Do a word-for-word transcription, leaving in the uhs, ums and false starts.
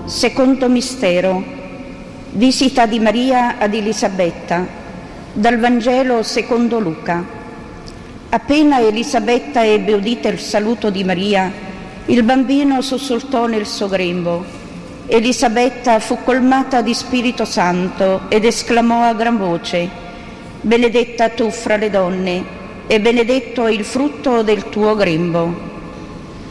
Secondo mistero, visita di Maria ad Elisabetta, dal Vangelo secondo Luca. Appena Elisabetta ebbe udito il saluto di Maria, il bambino sussultò nel suo grembo. Elisabetta fu colmata di Spirito Santo ed esclamò a gran voce: «Benedetta tu fra le donne, e benedetto è il frutto del tuo grembo».